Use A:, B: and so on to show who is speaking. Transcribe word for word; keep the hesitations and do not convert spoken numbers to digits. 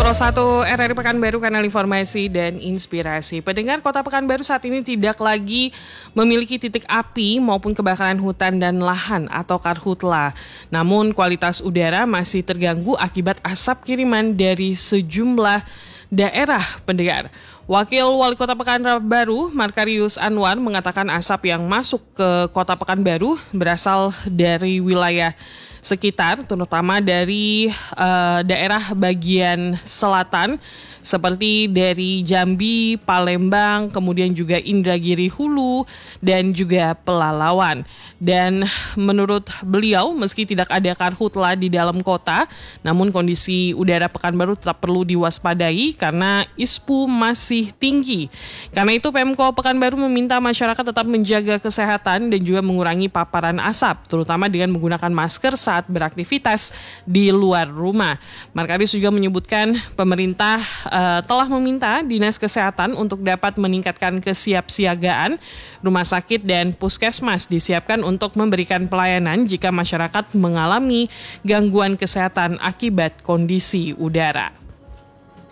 A: Pro satu R R I Pekanbaru, kanal informasi dan inspirasi. Pendengar, Kota Pekanbaru saat ini tidak lagi memiliki titik api maupun kebakaran hutan dan lahan atau karhutla. Namun kualitas udara masih terganggu akibat asap kiriman dari sejumlah daerah, pendengar. Wakil Wali Kota Pekanbaru, Markarius Anwar, mengatakan asap yang masuk ke Kota Pekanbaru berasal dari wilayah sekitar, terutama dari uh, daerah bagian selatan seperti dari Jambi, Palembang, kemudian juga Indragiri Hulu dan juga Pelalawan. Dan menurut beliau, meski tidak ada karhutla di dalam kota, namun kondisi udara Pekanbaru tetap perlu diwaspadai karena I S P U masih tinggi. Karena itu Pemko Pekanbaru meminta masyarakat tetap menjaga kesehatan dan juga mengurangi paparan asap, terutama dengan menggunakan masker saat beraktivitas di luar rumah. Markarius juga menyebutkan pemerintah uh, telah meminta Dinas Kesehatan untuk dapat meningkatkan kesiapsiagaan rumah sakit dan puskesmas disiapkan untuk memberikan pelayanan jika masyarakat mengalami gangguan kesehatan akibat kondisi udara.